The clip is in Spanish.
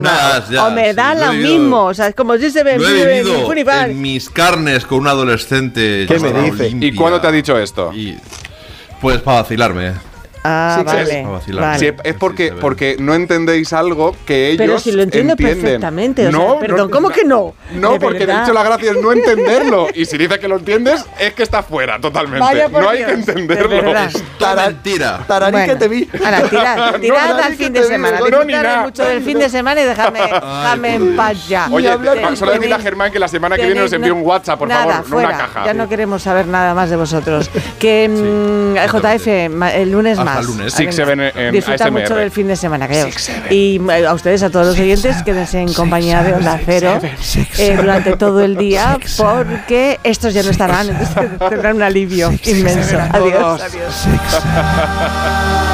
O me da lo mismo. O sea, es como si se ve lo he vivido Funifar. en mis carnes con un adolescente. ¿Qué me dice? ¿Y cuándo te ha dicho esto? Pues para vacilarme. Ah, Sí, vale. Sí, es porque no entendéis algo que ellos Pero si lo entiendo entienden. perfectamente. O sea, perdón, ¿cómo que no? No, ¿De porque de verdad? hecho la gracia es no entenderlo. Y si dice que lo entiendes, es que está fuera totalmente. Vaya por No hay Dios, que de entenderlo. verdad. Mentira. Tararí Bueno, que te vi. Ahora, tirad No, al fin de te semana. digo, no, ni Disfrutad nada. mucho del fin de semana y dejadme en paz ya. Oye, Tenéis- solo decirle a Germán que la semana que viene nos envíe un WhatsApp, por nada, favor, no fuera. una caja. Ya no queremos saber nada más de vosotros. Que JF, el lunes Hasta más. el lunes. Six, seven, en Disfruta ASMR. mucho del fin de semana, creo. Y a ustedes, a todos los oyentes, quédense en compañía de Onda Cero durante todo el día, porque estos ya no estarán, entonces tendrán un alivio inmenso. Adiós.